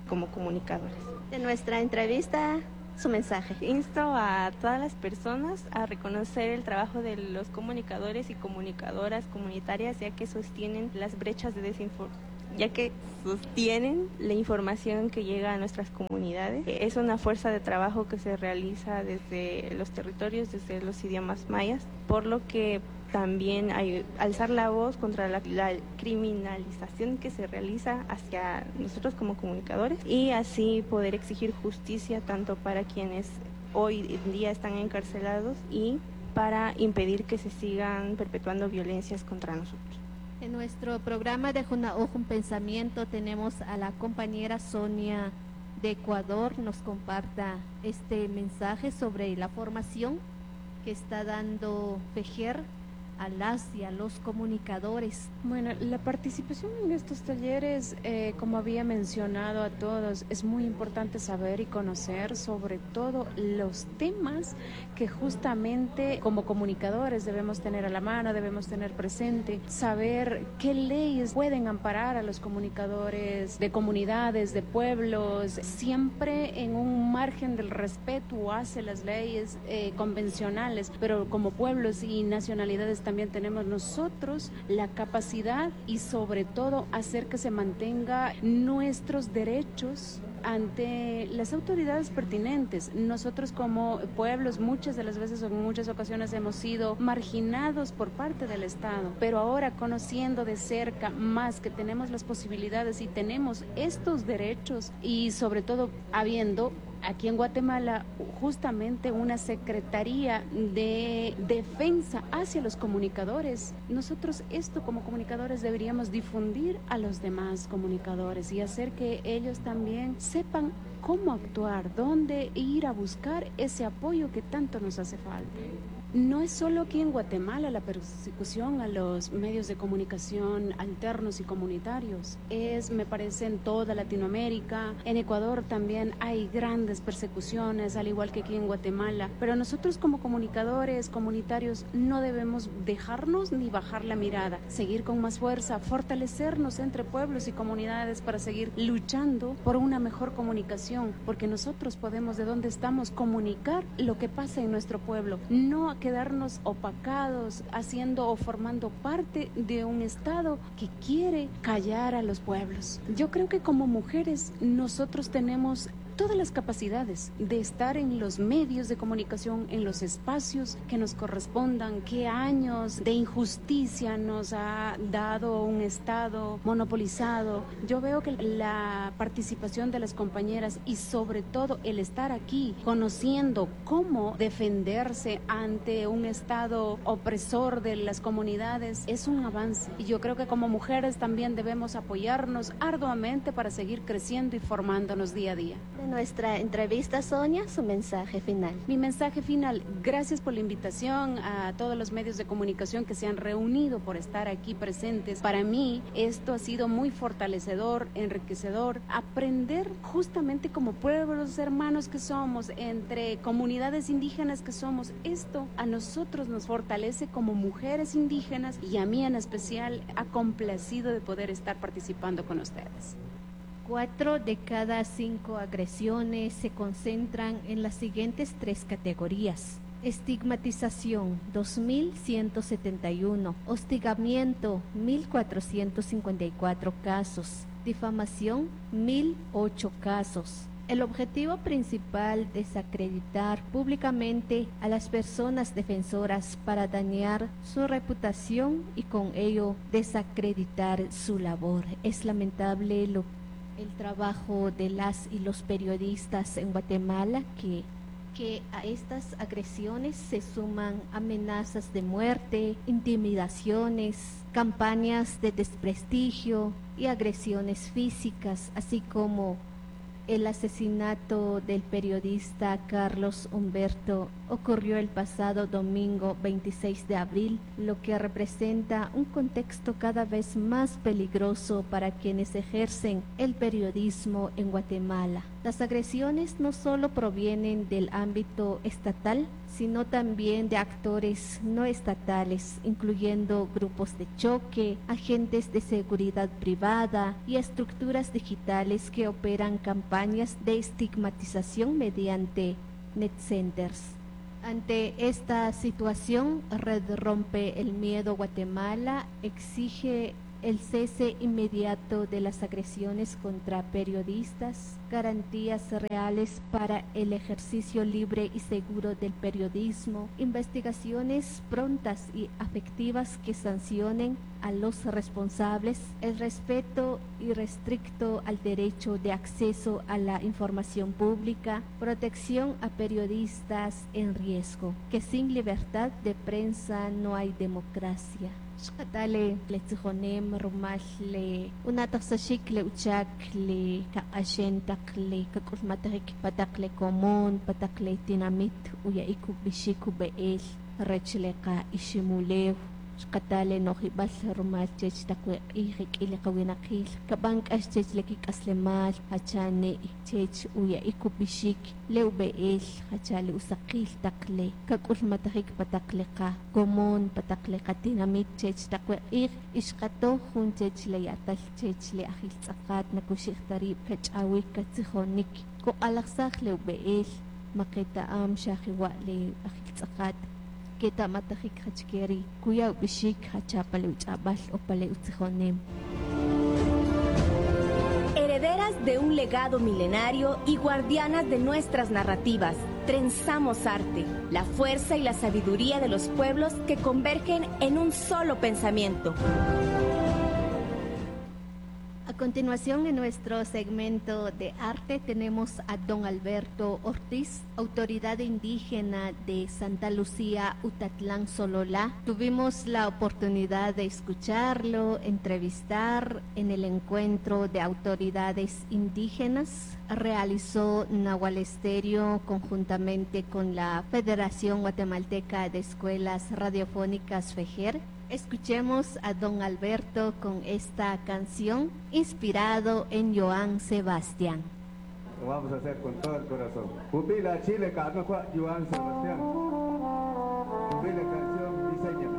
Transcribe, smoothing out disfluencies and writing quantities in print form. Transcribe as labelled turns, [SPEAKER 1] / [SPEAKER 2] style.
[SPEAKER 1] como comunicadores.
[SPEAKER 2] De nuestra entrevista, su mensaje.
[SPEAKER 1] Insto a todas las personas a reconocer el trabajo de los comunicadores y comunicadoras comunitarias, ya que sostienen las brechas de ya que sostienen la información que llega a nuestras comunidades. Es una fuerza de trabajo que se realiza desde los territorios, desde los idiomas mayas, por lo que también hay alzar la voz contra la criminalización que se realiza hacia nosotros como comunicadores y así poder exigir justicia tanto para quienes hoy en día están encarcelados y para impedir que se sigan perpetuando violencias contra nosotros.
[SPEAKER 3] En nuestro programa de un Pensamiento tenemos a la compañera Sonia de Ecuador, nos comparta este mensaje sobre la formación que está dando FEJER a las y a los comunicadores.
[SPEAKER 4] Bueno, la participación en estos talleres, como había mencionado a todos, es muy importante saber y conocer sobre todo los temas que justamente como comunicadores debemos tener a la mano, debemos tener presente, saber qué leyes pueden amparar a los comunicadores de comunidades, de pueblos, siempre en un margen del respeto hacia las leyes convencionales, pero como pueblos y nacionalidades también tenemos nosotros la capacidad y sobre todo hacer que se mantenga nuestros derechos ante las autoridades pertinentes. Nosotros como pueblos muchas de las veces o en muchas ocasiones hemos sido marginados por parte del Estado, pero ahora conociendo de cerca más que tenemos las posibilidades y tenemos estos derechos y sobre todo habiendo aquí en Guatemala justamente una Secretaría de Defensa hacia los comunicadores. Nosotros esto como comunicadores deberíamos difundir a los demás comunicadores y hacer que ellos también sepan cómo actuar, dónde ir a buscar ese apoyo que tanto nos hace falta. No es solo aquí en Guatemala la persecución a los medios de comunicación alternos y comunitarios, me parece, en toda Latinoamérica. En Ecuador también hay grandes persecuciones, al igual que aquí en Guatemala, pero nosotros como comunicadores comunitarios no debemos dejarnos ni bajar la mirada, seguir con más fuerza, fortalecernos entre pueblos y comunidades para seguir luchando por una mejor comunicación, porque nosotros podemos, de donde estamos, comunicar lo que pasa en nuestro pueblo, no quedarnos opacados haciendo o formando parte de un Estado que quiere callar a los pueblos. Yo creo que como mujeres nosotros tenemos todas las capacidades de estar en los medios de comunicación, en los espacios que nos correspondan. Qué años de injusticia nos ha dado un Estado monopolizado. Yo veo que la participación de las compañeras y sobre todo el estar aquí conociendo cómo defenderse ante un Estado opresor de las comunidades es un avance. Y yo creo que como mujeres también debemos apoyarnos arduamente para seguir creciendo y formándonos día a día.
[SPEAKER 2] Nuestra entrevista, Sonia, su mensaje final.
[SPEAKER 4] Mi mensaje final, gracias por la invitación a todos los medios de comunicación que se han reunido por estar aquí presentes. Para mí esto ha sido muy fortalecedor, enriquecedor, aprender justamente como pueblos hermanos que somos, entre comunidades indígenas que somos. Esto a nosotros nos fortalece como mujeres indígenas y a mí en especial ha complacido de poder estar participando con ustedes.
[SPEAKER 3] 4 de cada 5 agresiones se concentran en las siguientes 3 categorías. Estigmatización, 2.171. Hostigamiento, 1.454 casos. Difamación, 1.008 casos. El objetivo principal es desacreditar públicamente a las personas defensoras para dañar su reputación y con ello desacreditar su labor. Es lamentable el trabajo de las y los periodistas en Guatemala, que a estas agresiones se suman amenazas de muerte, intimidaciones, campañas de desprestigio y agresiones físicas, así como El asesinato del periodista Carlos Humberto ocurrió el pasado domingo 26 de abril, lo que representa un contexto cada vez más peligroso para quienes ejercen el periodismo en Guatemala. Las agresiones no solo provienen del ámbito estatal, sino también de actores no estatales, incluyendo grupos de choque, agentes de seguridad privada y estructuras digitales que operan campañas de estigmatización mediante net centers. Ante esta situación, Red Rompe el Miedo Guatemala exige el cese inmediato de las agresiones contra periodistas, garantías reales para el ejercicio libre y seguro del periodismo, investigaciones prontas y efectivas que sancionen a los responsables, el respeto irrestricto al derecho de acceso a la información pública, protección a periodistas en riesgo, que sin libertad de prensa no hay democracia. Xqatale le tzijonem rumal una taxashik le uchak le kaashentak le kakulmatak patak le común patak le tinamit uya iku bishiku beel rechleka ishimulew xqatale nohibal rumal chech takwe ihik ile kawinakil kabank chech lekik aslemal hachane chech uya iku bishik lew beel hachale usakil takle kakulmatak patakleka común patakleka tinamit chech takwe ih ishqato jun chech le yatal chech le ahil tsakat nakushik tarib kachawi katzijonik ko alaksak lew beel makita am shahiwa le ahil tsakat Kita matahik hachkeri, kuya bishik hachapale uchabal o pale utzijonem.
[SPEAKER 5] Herederas de un legado milenario y guardianas de nuestras narrativas, trenzamos arte, la fuerza y la sabiduría de los pueblos que convergen en un solo pensamiento.
[SPEAKER 3] A continuación, en nuestro segmento de arte tenemos a don Alberto Ortiz, autoridad indígena de Santa Lucía, Utatlán, Sololá. Tuvimos la oportunidad de escucharlo, entrevistar en el encuentro de autoridades indígenas. Realizó Nahual Estéreo conjuntamente con la Federación Guatemalteca de Escuelas Radiofónicas FEJER. Escuchemos a don Alberto con esta canción inspirado en Joan Sebastián.
[SPEAKER 6] Lo vamos a hacer con todo el corazón. Pupila Chile, Joan Sebastián. Pupila canción diseña.